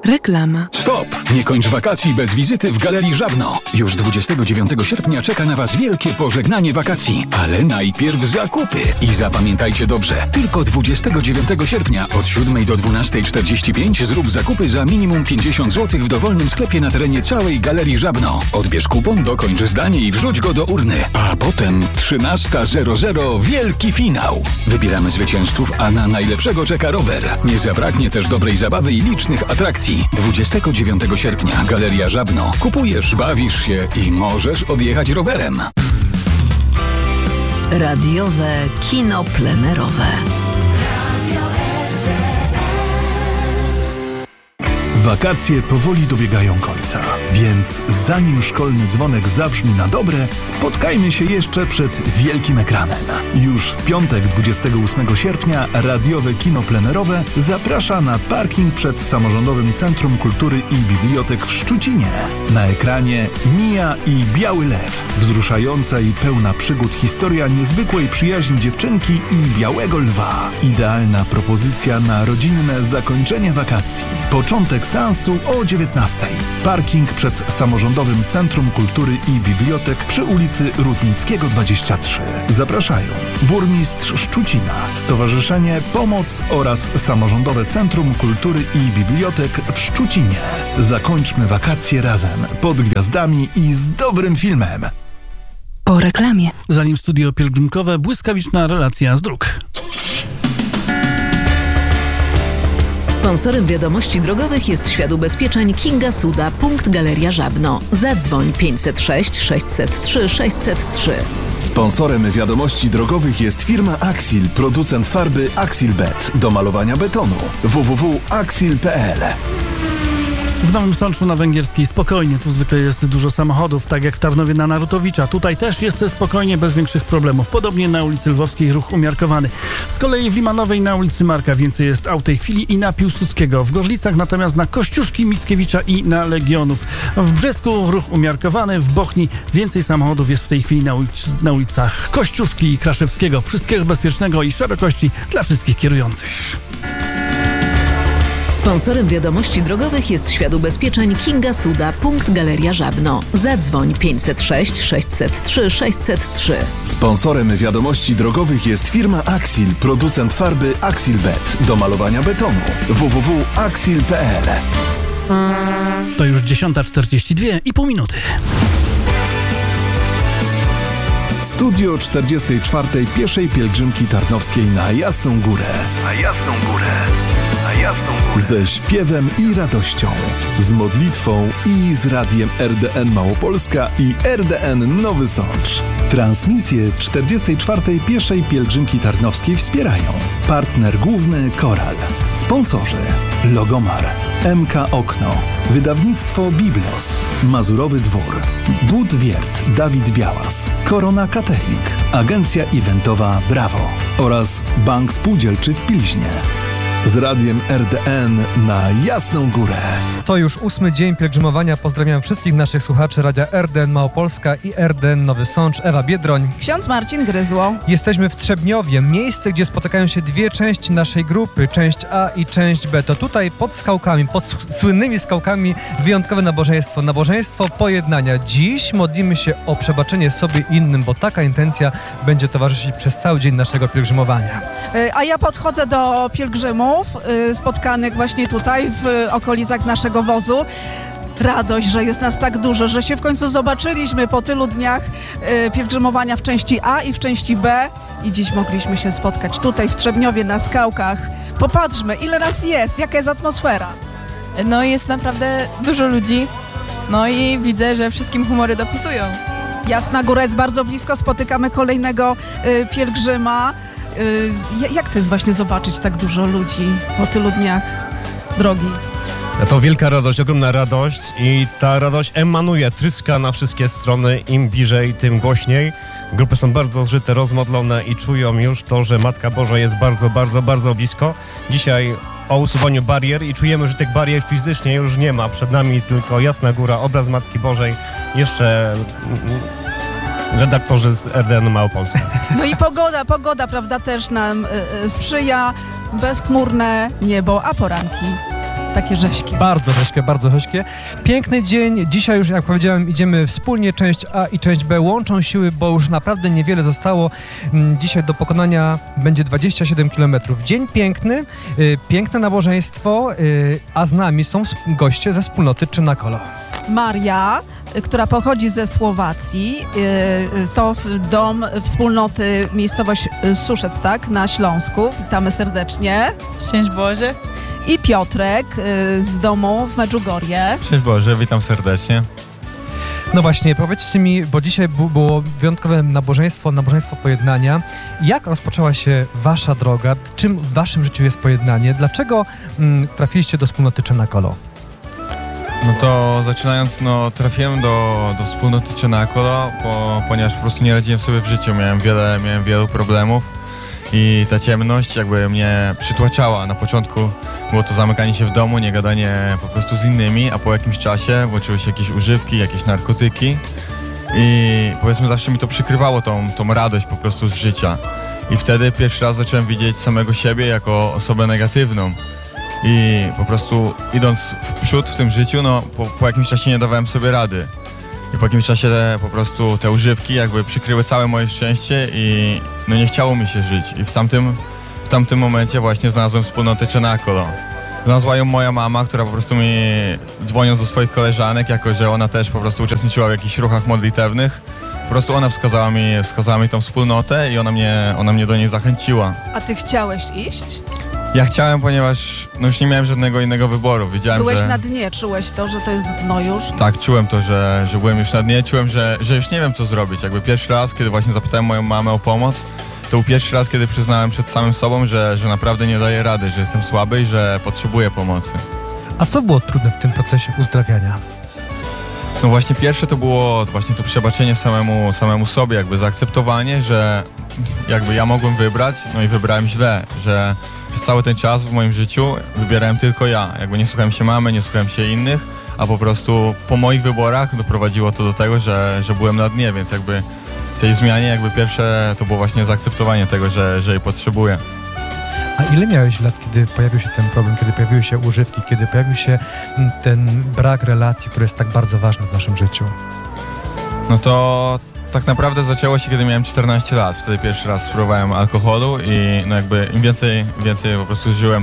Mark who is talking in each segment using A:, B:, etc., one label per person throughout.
A: Reklama.
B: Stop! Nie kończ wakacji bez wizyty w Galerii Żabno. Już 29 sierpnia czeka na Was wielkie pożegnanie wakacji. Ale najpierw zakupy. I zapamiętajcie dobrze, tylko 29 sierpnia od 7 do 12:45 zrób zakupy za minimum 50 zł w dowolnym sklepie na terenie całej Galerii Żabno. Odbierz kupon, dokończ zdanie i wrzuć go do urny. A potem 13:00 wielki finał. Wybieramy zwycięzców, a na najlepszego czeka rower. Nie zabraknie też dobrej zabawy i licznych atrakcji. 29 sierpnia Galeria Żabno. Kupujesz, bawisz się i możesz odjechać rowerem.
A: Radiowe kino plenerowe.
C: Wakacje powoli dobiegają końca, więc zanim szkolny dzwonek zabrzmi na dobre, spotkajmy się jeszcze przed wielkim ekranem. Już w piątek 28 sierpnia radiowe kino plenerowe zaprasza na parking przed Samorządowym Centrum Kultury i Bibliotek w Szczucinie. Na ekranie Mija i Biały Lew. Wzruszająca i pełna przygód historia niezwykłej przyjaźni dziewczynki i białego lwa. Idealna propozycja na rodzinne zakończenie wakacji. Początek seansu o 19:00. Parking przed Samorządowym Centrum Kultury i Bibliotek przy ulicy Rutnickiego 23. Zapraszają burmistrz Szczucina, Stowarzyszenie Pomoc oraz Samorządowe Centrum Kultury i Bibliotek w Szczucinie. Zakończmy wakacje razem, pod gwiazdami i z dobrym filmem.
A: Po reklamie.
D: Zanim studio pielgrzymkowe, błyskawiczna relacja z dróg.
A: Sponsorem wiadomości drogowych jest Świat Ubezpieczeń Kinga Suda, punkt Galeria Żabno. Zadzwoń 506 603 603.
C: Sponsorem wiadomości drogowych jest firma Axil, producent farby Axilbet do malowania betonu. www.axil.pl.
D: W Nowym Sączu na Węgierskiej spokojnie, tu zwykle jest dużo samochodów, tak jak w Tarnowie na Narutowicza. Tutaj też jest spokojnie, bez większych problemów. Podobnie na ulicy Lwowskiej ruch umiarkowany. Z kolei w Limanowej na ulicy Marka więcej jest aut w tej chwili i na Piłsudskiego. W Gorlicach natomiast na Kościuszki, Mickiewicza i na Legionów. W Brzesku ruch umiarkowany, w Bochni więcej samochodów jest w tej chwili na ulicach Kościuszki i Kraszewskiego. Wszystkiego bezpiecznego i szerokości dla wszystkich kierujących.
A: Sponsorem wiadomości drogowych jest Świat Ubezpieczeń Kinga Suda, punkt Galeria Żabno. Zadzwoń 506 603 603.
C: Sponsorem wiadomości drogowych jest firma Axil, producent farby Axilbet do malowania betonu. www.axil.pl.
D: To już 10:42,5 minuty.
C: Studio 44. pieszej pielgrzymki tarnowskiej na Jasną Górę. Ze śpiewem i radością, z modlitwą i z radiem RDN Małopolska i RDN Nowy Sącz. Transmisję 44. pieszej pielgrzymki tarnowskiej wspierają partner główny Koral, sponsorzy Logomar, MK Okno, wydawnictwo Biblos, Mazurowy Dwór, Bud Wiert Dawid Białas, Korona Catering, agencja eventowa Brawo oraz Bank Spółdzielczy w Pilźnie. Z radiem RDN na Jasną Górę.
E: To już 8. dzień pielgrzymowania. Pozdrawiam wszystkich naszych słuchaczy Radia RDN Małopolska i RDN Nowy Sącz. Ewa Biedroń.
F: Ksiądz Marcin Gryzło.
E: Jesteśmy w Trzebniowie, miejsce, gdzie spotykają się dwie części naszej grupy, część A i część B. To tutaj pod skałkami, pod słynnymi skałkami wyjątkowe nabożeństwo. Nabożeństwo pojednania. Dziś modlimy się o przebaczenie sobie i innym, bo taka intencja będzie towarzyszyć przez cały dzień naszego pielgrzymowania.
F: A ja podchodzę do pielgrzymów spotkanych właśnie tutaj w okolicach naszego wozu. Radość, że jest nas tak dużo, że się w końcu zobaczyliśmy po tylu dniach pielgrzymowania w części A i w części B i dziś mogliśmy się spotkać tutaj w Trzebniowie na skałkach. Popatrzmy, ile nas jest, jaka jest atmosfera.
G: No jest naprawdę dużo ludzi, no i widzę, że wszystkim humory dopisują.
F: Jasna Góra jest bardzo blisko, spotykamy kolejnego pielgrzyma. Jak to jest właśnie zobaczyć tak dużo ludzi po tylu dniach drogi?
H: To wielka radość, ogromna radość i ta radość emanuje, tryska na wszystkie strony, im bliżej, tym głośniej. Grupy są bardzo zżyte, rozmodlone i czują już to, że Matka Boża jest bardzo, bardzo, bardzo blisko. Dzisiaj o usuwaniu barier i czujemy, że tych barier fizycznie już nie ma. Przed nami tylko Jasna Góra, obraz Matki Bożej, jeszcze redaktorzy z RDN Małopolska.
F: No i pogoda, prawda, też nam sprzyja. Bezchmurne niebo, a poranki takie rzeźkie.
E: Bardzo rzeźkie. Piękny dzień. Dzisiaj już, jak powiedziałem, idziemy wspólnie. Część A i część B łączą siły, bo już naprawdę niewiele zostało. Dzisiaj do pokonania będzie 27 km. Dzień piękny, piękne nabożeństwo, a z nami są goście ze wspólnoty Czynakolo.
F: Maria, która pochodzi ze Słowacji, to dom wspólnoty, miejscowość Suszec, tak, na Śląsku. Witamy serdecznie.
I: Szczęść Boże.
F: I Piotrek z domu w Medjugorje.
J: Szczęść Boże, witam serdecznie.
E: No właśnie, powiedzcie mi, bo dzisiaj było wyjątkowe nabożeństwo pojednania. Jak rozpoczęła się wasza droga? Czym w waszym życiu jest pojednanie? Dlaczego trafiliście do wspólnoty Czynakolo?
J: No to zaczynając, trafiłem do wspólnoty Czynakolo, ponieważ po prostu nie radziłem sobie w życiu. Miałem wielu problemów i ta ciemność jakby mnie przytłaczała. Na początku było to zamykanie się w domu, nie gadanie po prostu z innymi, a po jakimś czasie włączyły się jakieś używki, jakieś narkotyki i powiedzmy zawsze mi to przykrywało tą radość po prostu z życia. I wtedy pierwszy raz zacząłem widzieć samego siebie jako osobę negatywną. I po prostu idąc w przód w tym życiu, po jakimś czasie nie dawałem sobie rady. I po jakimś czasie po prostu te używki jakby przykryły całe moje szczęście i nie chciało mi się żyć. I w tamtym momencie właśnie znalazłem wspólnotę Czynakolo. Znalazła ją moja mama, która po prostu mi, dzwoniąc do swoich koleżanek, jako że ona też po prostu uczestniczyła w jakichś ruchach modlitewnych, po prostu ona wskazała mi tą wspólnotę i ona mnie do niej zachęciła.
F: A ty chciałeś iść?
J: Ja chciałem, ponieważ już nie miałem żadnego innego wyboru.
F: Byłeś na dnie, czułeś to, że to jest dno już?
J: Tak, czułem to, że byłem już na dnie, czułem, że już nie wiem co zrobić. Jakby pierwszy raz, kiedy właśnie zapytałem moją mamę o pomoc, to był pierwszy raz, kiedy przyznałem przed samym sobą, że naprawdę nie daję rady, że jestem słaby i że potrzebuję pomocy.
E: A co było trudne w tym procesie uzdrawiania?
J: No właśnie pierwsze to było właśnie to przebaczenie samemu sobie, jakby zaakceptowanie, że jakby ja mogłem wybrać, i wybrałem źle, że przez cały ten czas w moim życiu wybierałem tylko ja. Jakby nie słuchałem się mamy, nie słuchałem się innych, a po prostu po moich wyborach doprowadziło to do tego, że byłem na dnie, więc jakby w tej zmianie jakby pierwsze to było właśnie zaakceptowanie tego, że jej potrzebuję.
E: A ile miałeś lat, kiedy pojawił się ten problem, kiedy pojawiły się używki, kiedy pojawił się ten brak relacji, który jest tak bardzo ważny w naszym życiu?
J: No to tak naprawdę zaczęło się, kiedy miałem 14 lat. Wtedy pierwszy raz spróbowałem alkoholu i jakby im więcej po prostu żyłem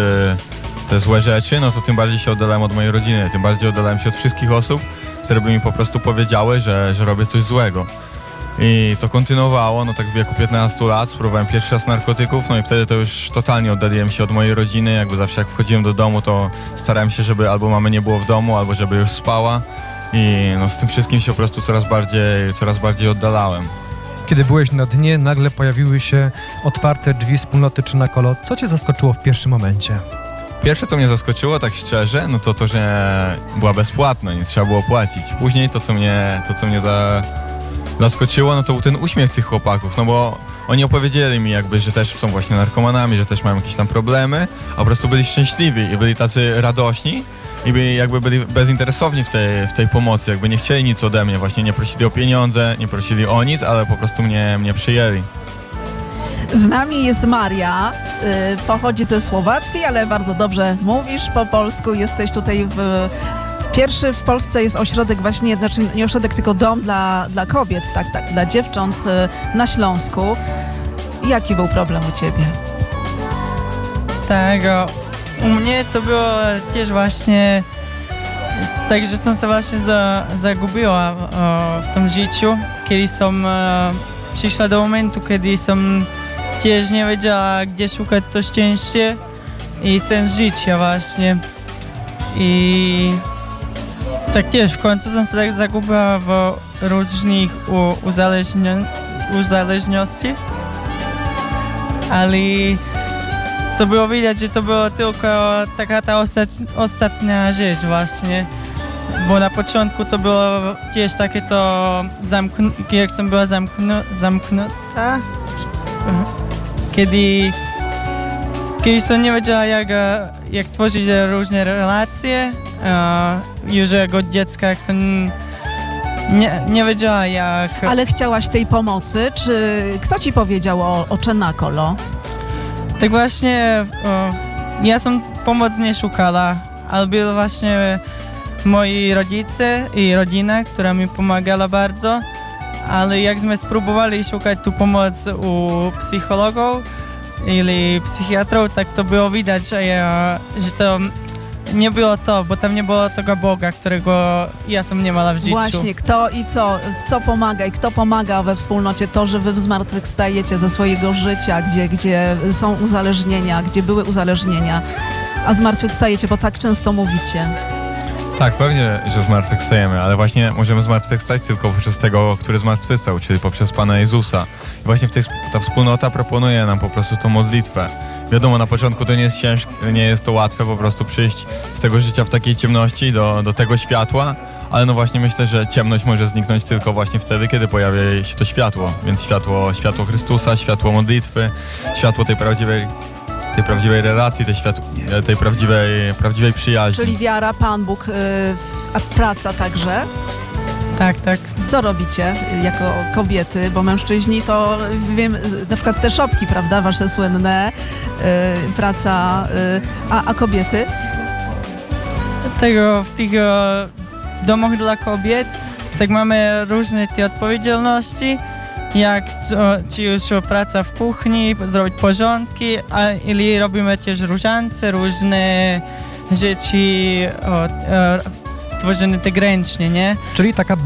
J: te złe rzeczy, to tym bardziej się oddalałem od mojej rodziny, tym bardziej oddalałem się od wszystkich osób, które by mi po prostu powiedziały, że robię coś złego. I to kontynuowało, tak w wieku 15 lat spróbowałem pierwszy raz narkotyków, i wtedy to już totalnie oddaliłem się od mojej rodziny, jakby zawsze jak wchodziłem do domu, to starałem się, żeby albo mamy nie było w domu, albo żeby już spała. I z tym wszystkim się po prostu coraz bardziej oddalałem.
E: Kiedy byłeś na dnie, nagle pojawiły się otwarte drzwi wspólnoty Czynakolo. Co cię zaskoczyło w pierwszym momencie?
J: Pierwsze, co mnie zaskoczyło, tak szczerze, to, że była bezpłatna, nie trzeba było płacić. Później to, co mnie zaskoczyło, to był ten uśmiech tych chłopaków, bo oni opowiedzieli mi jakby, że też są właśnie narkomanami, że też mają jakieś tam problemy, a po prostu byli szczęśliwi i byli tacy radośni. I jakby byli bezinteresowni w tej pomocy, jakby nie chcieli nic ode mnie, właśnie nie prosili o pieniądze, nie prosili o nic, ale po prostu mnie przyjęli.
F: Z nami jest Maria, pochodzi ze Słowacji, ale bardzo dobrze mówisz po polsku, jesteś tutaj pierwszy w Polsce jest ośrodek właśnie, znaczy nie ośrodek, tylko dom dla kobiet, tak, dla dziewcząt na Śląsku. Jaki był problem u ciebie?
I: Tak, u mnie to było też właśnie tak, że som się właśnie zagubiła w tym życiu, kiedy som przyszła do momentu, kiedy som też nie wiedziała, gdzie szukać to szczęście i sens życia właśnie. I tak też w końcu som się tak zagubiła w różnych uzależności, ale to było widać, że to było tylko taka ta ostatnia rzecz właśnie, bo na początku to było też takie to jak som była zamknuta, kiedy som nie wiedziała jak tworzyć różne relacje, już jako dziecka, jak som nie wiedziała jak...
F: Ale chciałaś tej pomocy, czy kto ci powiedział o Czynakolo?
I: Tak właśnie, ja som pomoc nie szukala, ale byli właśnie moi rodzice i rodzina, która mi pomagała bardzo. Ale jakśmy spróbowali szukać tu pomocy u psychologów ili psychiatrów, tak to było widać, że to nie było to, bo tam nie było tego Boga, którego ja sam nie miała w życiu.
F: Właśnie, kto i co pomaga i kto pomaga we wspólnocie, to, że wy zmartwychwstajecie ze swojego życia, gdzie są uzależnienia, gdzie były uzależnienia, a zmartwychwstajecie, bo tak często mówicie.
J: Tak, pewnie, że zmartwychwstajemy, ale właśnie możemy zmartwychwstać tylko przez tego, który zmartwychwstał, czyli poprzez Pana Jezusa. I właśnie ta wspólnota proponuje nam po prostu tą modlitwę. Wiadomo, na początku to nie jest to łatwe po prostu przyjść z tego życia w takiej ciemności do tego światła, ale no właśnie myślę, że ciemność może zniknąć tylko właśnie wtedy, kiedy pojawia się to światło. Więc światło Chrystusa, światło modlitwy, światło tej prawdziwej relacji, tej prawdziwej przyjaźni.
F: Czyli wiara, Pan Bóg, a praca także.
I: Tak.
F: Co robicie jako kobiety? Bo mężczyźni to, wiem, na przykład te szopki, prawda, wasze słynne, praca, a kobiety?
I: W tych domach dla kobiet tak mamy różne te odpowiedzialności, jak czy już praca w kuchni, zrobić porządki, ili robimy też różance, różne rzeczy tworzone tak ręcznie, nie?
E: Czyli taka